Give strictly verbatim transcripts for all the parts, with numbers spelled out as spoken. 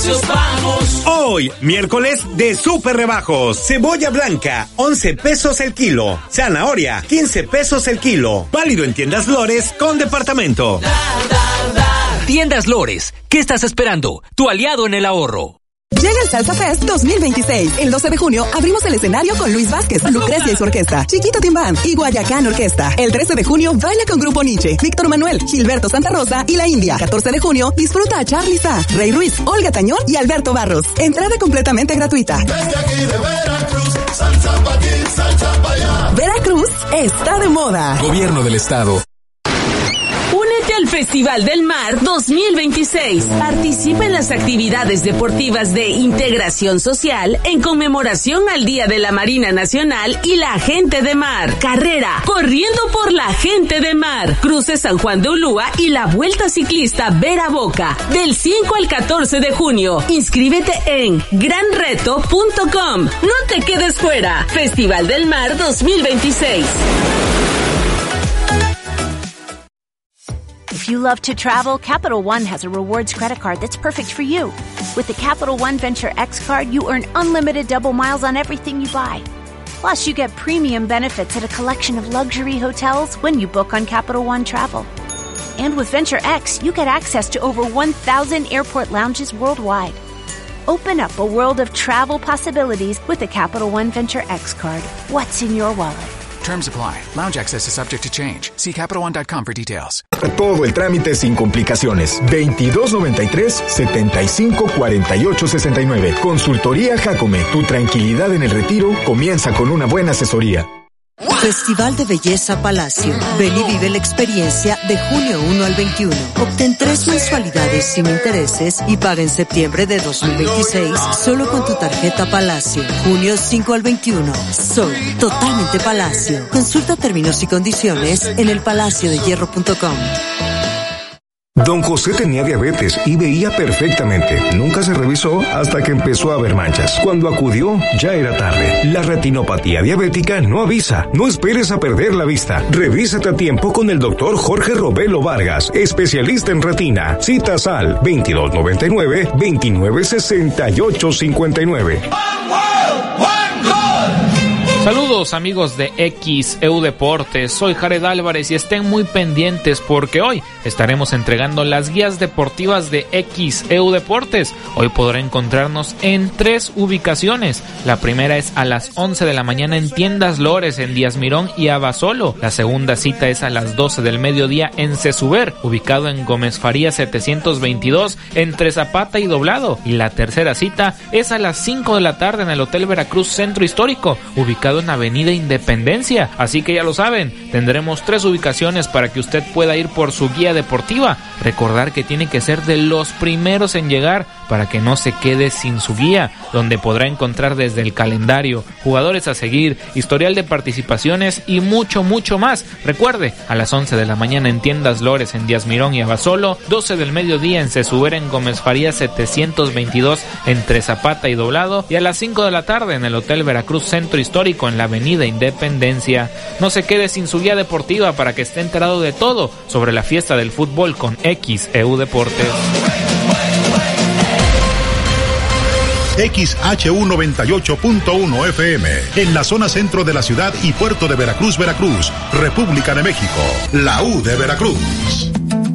Hoy, miércoles de super rebajos. Cebolla blanca, once pesos el kilo. Zanahoria, quince pesos el kilo. Válido en Tiendas Lores con departamento. Tiendas Lores, ¿qué estás esperando? Tu aliado en el ahorro. Llega el Salsa Fest dos mil veintiséis. El doce de junio abrimos el escenario con Luis Vázquez, Lucrecia y su orquesta, Chiquito Timbán y Guayacán Orquesta. El trece de junio baila con Grupo Nietzsche, Víctor Manuel, Gilberto Santa Rosa y La India. catorce de junio disfruta a Charly Sa, Rey Ruiz, Olga Tañón y Alberto Barros. Entrada completamente gratuita. Desde aquí de Veracruz, salsa pa' aquí, salsa pa' allá. Veracruz está de moda. Gobierno del Estado. Únete al Festival del Mar dos mil veintiséis. Participa en las actividades deportivas de integración social en conmemoración al Día de la Marina Nacional y la Gente de Mar. Carrera Corriendo por la Gente de Mar. Cruce San Juan de Ulúa y la Vuelta Ciclista Vera Boca del cinco al catorce de junio. Inscríbete en gran reto punto com. No te quedes fuera. Festival del Mar dos mil veintiséis. If you love to travel, Capital One has a rewards credit card that's perfect for you. With the Capital One Venture X card, you earn unlimited double miles on everything you buy. Plus, you get premium benefits at a collection of luxury hotels when you book on Capital One Travel. And with Venture X, you get access to over one thousand airport lounges worldwide. Open up a world of travel possibilities with the Capital One Venture X card. What's in your wallet? Terms apply. Lounge access is subject to change. See Capital One dot com for details. Todo el trámite sin complicaciones. veintidós noventa y tres, setenta y cinco cuarenta y ocho sesenta y nueve. Consultoría Jacome. Tu tranquilidad en el retiro comienza con una buena asesoría. Festival de Belleza Palacio. Ven y vive la experiencia de junio uno al veintiuno. Obtén tres mensualidades sin intereses y paga en septiembre de dos mil veintiséis solo con tu tarjeta Palacio. Junio cinco al veintiuno. Sol, totalmente Palacio. Consulta términos y condiciones en el palacio de hierro punto com. Don José tenía diabetes y veía perfectamente. Nunca se revisó hasta que empezó a ver manchas. Cuando acudió, ya era tarde. La retinopatía diabética no avisa. No esperes a perder la vista. Revísate a tiempo con el doctor Jorge Robelo Vargas, especialista en retina. Citas al veintidós noventa y nueve, veintinueve sesenta y ocho cincuenta y nueve. Saludos amigos de X E U Deportes, soy Jared Álvarez y estén muy pendientes porque hoy estaremos entregando las guías deportivas de X E U Deportes. Hoy podrá encontrarnos en tres ubicaciones. La primera es a las once de la mañana en Tiendas Lores en Díaz Mirón y Abasolo. La segunda cita es a las doce del mediodía en Cesuber, ubicado en Gómez Farías setecientos veintidós entre Zapata y Doblado. Y la tercera cita es a las cinco de la tarde en el Hotel Veracruz Centro Histórico, ubicado en Avenida Independencia. Así que ya lo saben, tendremos tres ubicaciones para que usted pueda ir por su guía deportiva. Recordar que tiene que ser de los primeros en llegar para que no se quede sin su guía, donde podrá encontrar desde el calendario, jugadores a seguir, historial de participaciones y mucho, mucho más. Recuerde, a las once de la mañana en Tiendas Lores en Díaz Mirón y Abasolo, doce del mediodía en Cesuber en Gómez Farías setecientos veintidós entre Zapata y Doblado, y a las cinco de la tarde en el Hotel Veracruz Centro Histórico en la Avenida Independencia. No se quede sin su guía deportiva para que esté enterado de todo sobre la fiesta del fútbol con X E U Deportes. X H U noventa y ocho punto uno F M, en la zona centro de la ciudad y puerto de Veracruz, Veracruz, República de México, la U de Veracruz.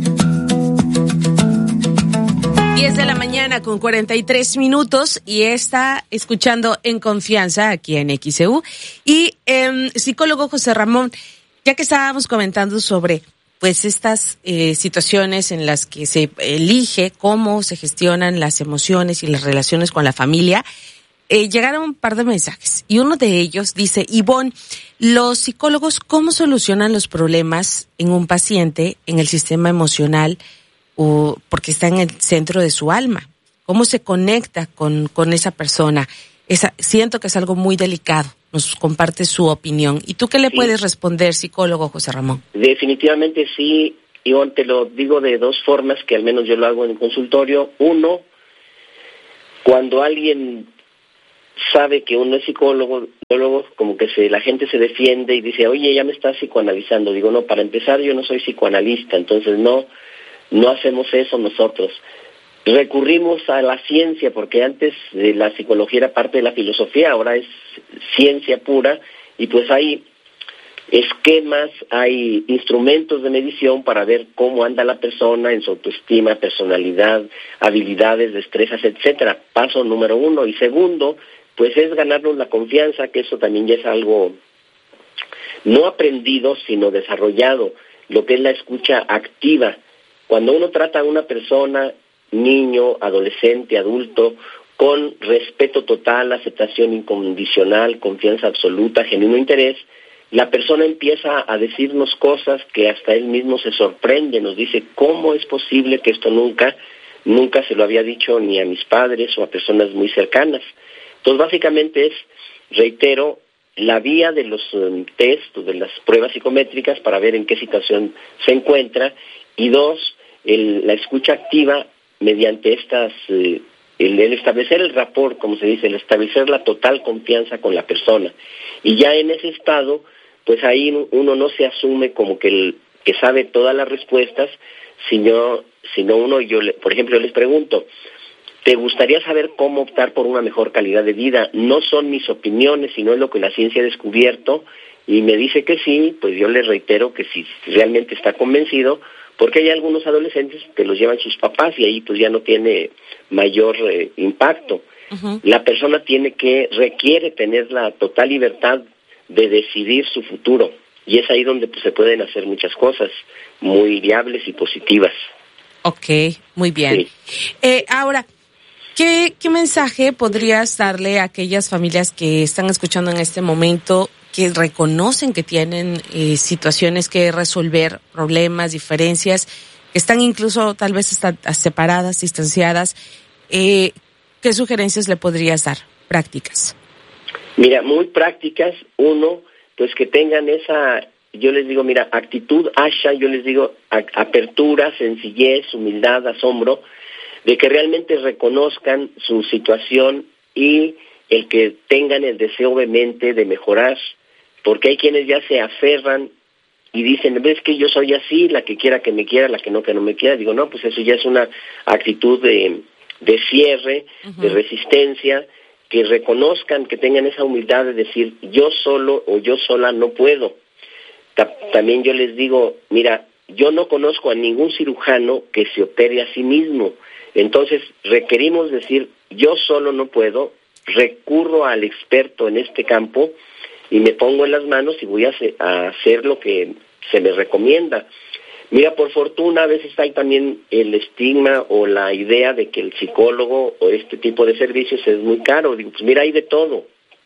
diez de la mañana con cuarenta y tres minutos y está escuchando En Confianza aquí en X E U. Y eh, psicólogo José Ramón, ya que estábamos comentando sobre pues estas eh, situaciones en las que se elige cómo se gestionan las emociones y las relaciones con la familia, eh, llegaron un par de mensajes y uno de ellos dice: Ivonne, los psicólogos, ¿cómo solucionan los problemas en un paciente en el sistema emocional o porque está en el centro de su alma? ¿Cómo se conecta con, con esa persona? Esa, siento que es algo muy delicado. Nos comparte su opinión. ¿Y tú qué le sí. puedes responder, psicólogo José Ramón? Definitivamente sí, Ivonne, te lo digo de dos formas que al menos yo lo hago en el consultorio. Uno, cuando alguien sabe que uno es psicólogo, luego como que se, la gente se defiende y dice, oye, ya me estás psicoanalizando. Digo, no, para empezar yo no soy psicoanalista, entonces no, no hacemos eso nosotros. recurrimos a la ciencia, porque antes eh, la psicología era parte de la filosofía, ahora es ciencia pura, y pues hay esquemas, hay instrumentos de medición para ver cómo anda la persona en su autoestima, personalidad, habilidades, destrezas, etcétera. Paso número uno. Y segundo, pues es ganarnos la confianza, que eso también ya es algo no aprendido, sino desarrollado, lo que es la escucha activa. Cuando uno trata a una persona, niño, adolescente, adulto, con respeto total, aceptación incondicional, confianza absoluta, genuino interés, la persona empieza a decirnos cosas que hasta él mismo se sorprende, nos dice, ¿cómo es posible que esto nunca, nunca se lo había dicho ni a mis padres o a personas muy cercanas? Entonces, básicamente es, reitero, la vía de los um, test, de las pruebas psicométricas para ver en qué situación se encuentra, y dos, el, la escucha activa mediante estas, eh, el, el establecer el rapport, como se dice, el establecer la total confianza con la persona. Y ya en ese estado, pues ahí uno no se asume como que el que sabe todas las respuestas, sino, sino uno, yo le, por ejemplo, yo les pregunto, ¿te gustaría saber cómo optar por una mejor calidad de vida? No son mis opiniones, sino es lo que la ciencia ha descubierto, y me dice que sí, pues yo le reitero que si realmente está convencido, porque hay algunos adolescentes que los llevan sus papás y ahí pues ya no tiene mayor eh, impacto. Uh-huh. La persona tiene que, requiere tener la total libertad de decidir su futuro, y es ahí donde pues se pueden hacer muchas cosas muy viables y positivas. Ok, muy bien. Sí. Eh, ahora, ¿qué, ¿qué mensaje podrías darle a aquellas familias que están escuchando en este momento, que reconocen que tienen eh, situaciones que resolver, problemas, diferencias, que están incluso tal vez están separadas, distanciadas? Eh, ¿Qué sugerencias le podrías dar? Prácticas. Mira, muy prácticas. Uno, pues que tengan esa, yo les digo, mira, actitud asha, yo les digo a, apertura, sencillez, humildad, asombro, de que realmente reconozcan su situación y el que tengan el deseo vehemente de mejorar, porque hay quienes ya se aferran y dicen, ves que yo soy así, la que quiera que me quiera, la que no que no me quiera. Digo, no, pues eso ya es una actitud de, de cierre, uh-huh. de resistencia, que reconozcan, que tengan esa humildad de decir, yo solo o yo sola no puedo. Ta- también yo les digo, mira, yo no conozco a ningún cirujano que se opere a sí mismo. Entonces, requerimos decir, yo solo no puedo, recurro al experto en este campo y me pongo en las manos y voy a hacer, a hacer lo que se me recomienda. Mira, por fortuna a veces hay también el estigma o la idea de que el psicólogo o este tipo de servicios es muy caro. Digo, pues mira, hay de todo.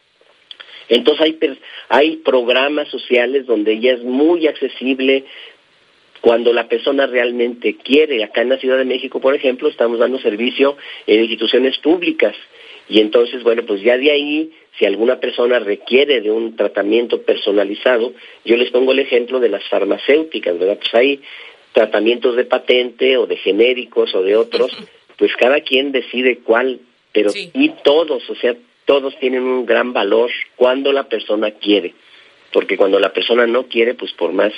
Entonces hay, hay programas sociales donde ya es muy accesible cuando la persona realmente quiere. Acá en la Ciudad de México, por ejemplo, estamos dando servicio en instituciones públicas. Y entonces, bueno, pues ya de ahí, si alguna persona requiere de un tratamiento personalizado, yo les pongo el ejemplo de las farmacéuticas, ¿verdad? Pues hay tratamientos de patente o de genéricos o de otros, pues cada quien decide cuál, pero sí. Y todos, o sea, todos tienen un gran valor cuando la persona quiere, porque cuando la persona no quiere, pues por más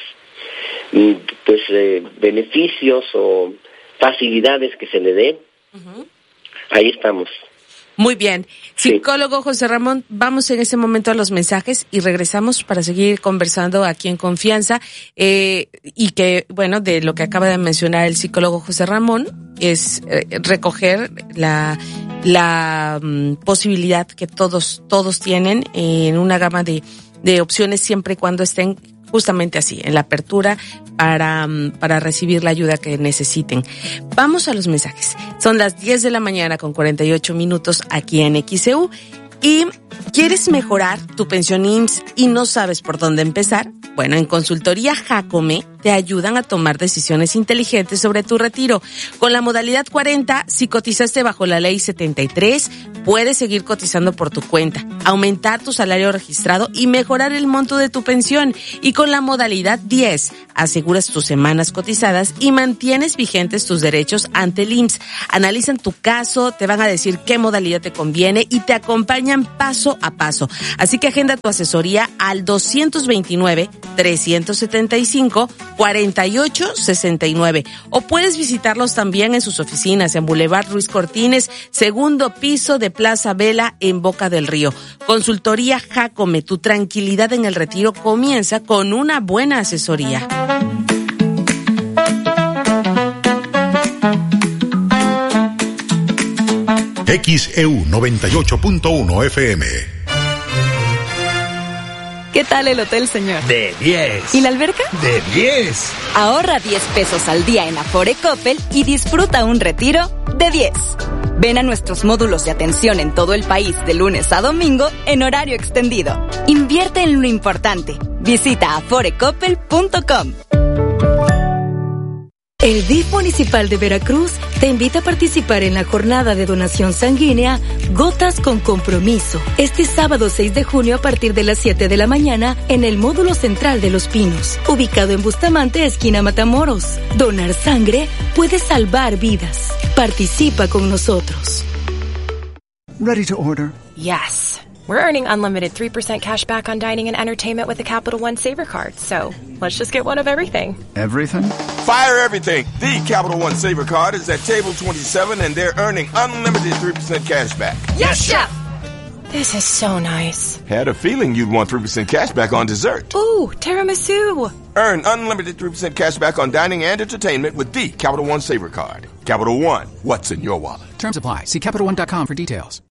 pues eh, beneficios o facilidades que se le dé, uh-huh. ahí estamos. Muy bien. Psicólogo sí. José Ramón, vamos en ese momento a los mensajes y regresamos para seguir conversando aquí en confianza. Eh, y que, bueno, de lo que acaba de mencionar el psicólogo José Ramón, es eh, recoger la, la um, posibilidad que todos, todos tienen en una gama de, de opciones siempre y cuando estén justamente así, en la apertura para, para recibir la ayuda que necesiten. Vamos a los mensajes. Son las diez de la mañana con cuarenta y ocho minutos aquí en X E U. ¿Y quieres mejorar tu pensión I M S S y no sabes por dónde empezar? Bueno, en Consultoría Jacome te ayudan a tomar decisiones inteligentes sobre tu retiro. Con la modalidad cuarenta, si cotizaste bajo la ley setenta y tres, puedes seguir cotizando por tu cuenta, aumentar tu salario registrado y mejorar el monto de tu pensión. Y con la modalidad diez, aseguras tus semanas cotizadas y mantienes vigentes tus derechos ante el I M S S. Analizan tu caso, te van a decir qué modalidad te conviene y te acompañan paso a paso. Así que agenda tu asesoría al dos veintinueve, trescientos setenta y cinco, cuarenta y ocho sesenta y nueve. O puedes visitarlos también en sus oficinas en Boulevard Ruiz Cortines, segundo piso de Plaza Vela en Boca del Río. Consultoría Jacome, tu tranquilidad en el retiro comienza con una buena asesoría. X E U noventa y ocho punto uno F M. ¿Qué tal el hotel, señor? De diez. ¿Y la alberca? De diez. Ahorra diez pesos al día en Afore Coppel y disfruta un retiro de diez. Ven a nuestros módulos de atención en todo el país de lunes a domingo en horario extendido. Invierte en lo importante. Visita afore coppel punto com. El D I F Municipal de Veracruz te invita a participar en la jornada de donación sanguínea Gotas con Compromiso, este sábado seis de junio a partir de las siete de la mañana en el módulo central de Los Pinos, ubicado en Bustamante, esquina Matamoros. Donar sangre puede salvar vidas. Participa con nosotros. Ready to order? Yes. We're earning unlimited three percent cash back on dining and entertainment with the Capital One Saver Card, so let's just get one of everything. Everything? Fire everything! The Capital One Saver Card is at table twenty-seven and they're earning unlimited three percent cash back. Yes, Chef! This is so nice. Had a feeling you'd want three percent cash back on dessert. Ooh, tiramisu! Earn unlimited three percent cash back on dining and entertainment with the Capital One Saver Card. Capital One, what's in your wallet? Terms apply. See Capital One dot com for details.